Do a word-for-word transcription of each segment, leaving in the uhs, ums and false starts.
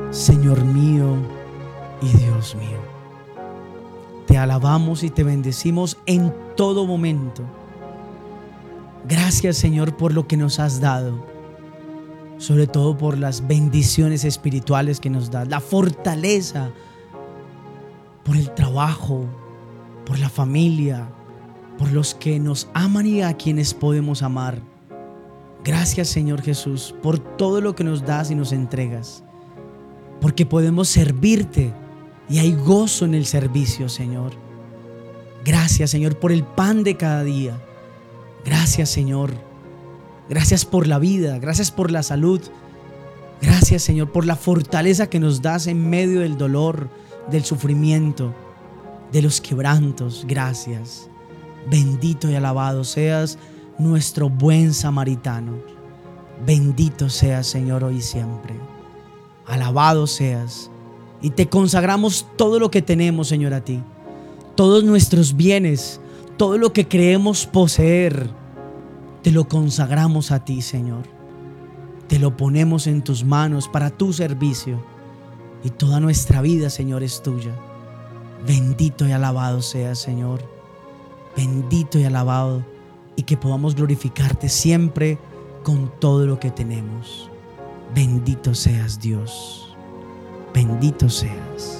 Señor mío y Dios mío. Te alabamos y te bendecimos en todo momento. Gracias, Señor, por lo que nos has dado, sobre todo por las bendiciones espirituales que nos das, la fortaleza, por el trabajo, por la familia, por los que nos aman y a quienes podemos amar. Gracias, Señor Jesús, por todo lo que nos das y nos entregas, porque podemos servirte y hay gozo en el servicio, Señor. Gracias, Señor, por el pan de cada día. Gracias, Señor. Gracias por la vida, gracias por la salud. Gracias, Señor, por la fortaleza que nos das en medio del dolor, del sufrimiento, de los quebrantos. Gracias. Bendito y alabado seas nuestro buen samaritano. Bendito seas, Señor, hoy y siempre. Alabado seas. Y te consagramos todo lo que tenemos, Señor, a ti. Todos nuestros bienes, todo lo que creemos poseer, te lo consagramos a ti, Señor. Te lo ponemos en tus manos para tu servicio. Y toda nuestra vida, Señor, es tuya. Bendito y alabado seas, Señor. Bendito y alabado. Y que podamos glorificarte siempre con todo lo que tenemos. Bendito seas, Dios. Bendito seas.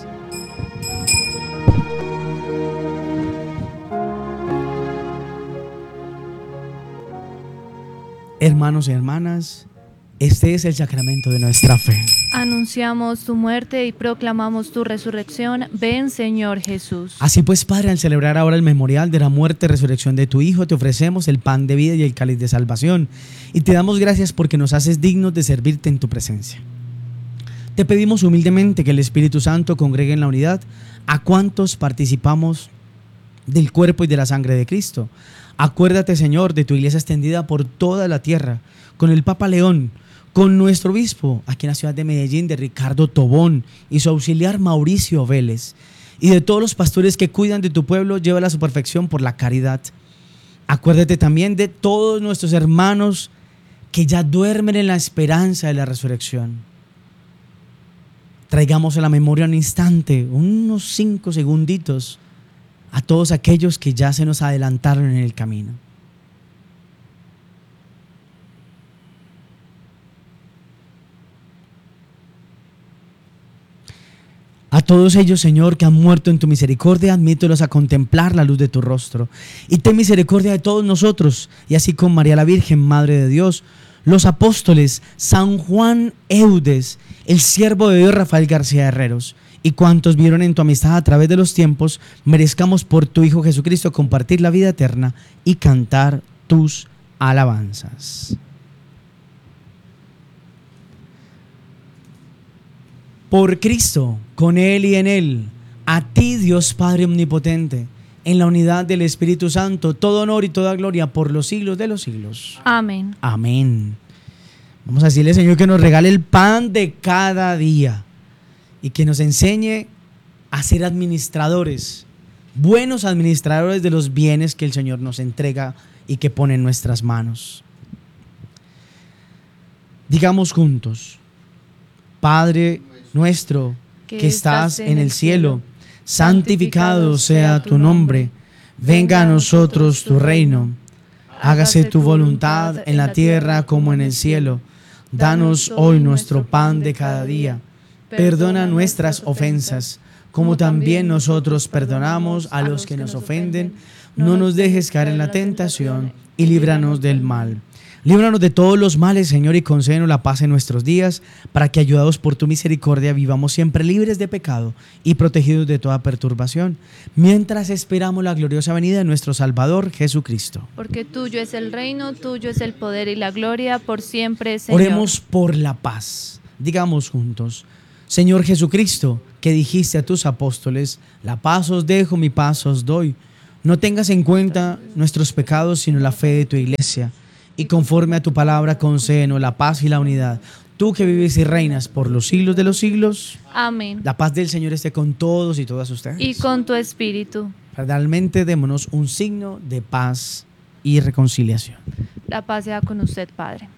Hermanos y hermanas, este es el sacramento de nuestra fe. Anunciamos tu muerte y proclamamos tu resurrección. Ven, Señor Jesús. Así pues, Padre, al celebrar ahora el memorial de la muerte y resurrección de tu Hijo, te ofrecemos el pan de vida y el cáliz de salvación. Y te damos gracias porque nos haces dignos de servirte en tu presencia. Te pedimos humildemente que el Espíritu Santo congregue en la unidad a cuantos participamos del cuerpo y de la sangre de Cristo. Acuérdate, Señor, de tu iglesia extendida por toda la tierra, con el Papa León, con nuestro obispo aquí en la ciudad de Medellín, de Ricardo Tobón, y su auxiliar Mauricio Vélez, y de todos los pastores que cuidan de tu pueblo, llévala a su perfección por la caridad. Acuérdate también de todos nuestros hermanos que ya duermen en la esperanza de la resurrección. Traigamos a la memoria un instante, unos cinco segunditos, a todos aquellos que ya se nos adelantaron en el camino. A todos ellos, Señor, que han muerto en tu misericordia, admítelos a contemplar la luz de tu rostro. Y ten misericordia de todos nosotros, y así con María la Virgen, Madre de Dios, los apóstoles, San Juan Eudes, el siervo de Dios Rafael García Herreros, y cuantos vieron en tu amistad a través de los tiempos, merezcamos por tu Hijo Jesucristo compartir la vida eterna y cantar tus alabanzas. Por Cristo, con Él y en Él, a ti, Dios Padre Omnipotente, en la unidad del Espíritu Santo, todo honor y toda gloria por los siglos de los siglos. Amén. Amén. Vamos a decirle, Señor, que nos regale el pan de cada día y que nos enseñe a ser administradores, buenos administradores de los bienes que el Señor nos entrega y que pone en nuestras manos. Digamos juntos: Padre nuestro que, que estás en el cielo, santificado sea tu nombre. Venga a nosotros tu reino. Hágase tu voluntad en la tierra como en el cielo. Danos hoy nuestro pan de cada día. Perdona nuestras ofensas, como también nosotros perdonamos a los que nos ofenden. No nos dejes caer en la tentación y líbranos del mal. Líbranos de todos los males, Señor, y concédenos la paz en nuestros días, para que, ayudados por tu misericordia, vivamos siempre libres de pecado y protegidos de toda perturbación, mientras esperamos la gloriosa venida de nuestro Salvador Jesucristo. Porque tuyo es el reino, tuyo es el poder y la gloria por siempre, Señor. Oremos por la paz. Digamos juntos: Señor Jesucristo, que dijiste a tus apóstoles, la paz os dejo, mi paz os doy. No tengas en cuenta nuestros pecados, sino la fe de tu iglesia. Y conforme a tu palabra, concédenos la paz y la unidad. Tú que vives y reinas por los siglos de los siglos. Amén. La paz del Señor esté con todos y todas ustedes. Y con tu espíritu. Realmente démonos un signo de paz y reconciliación. La paz sea con usted, Padre.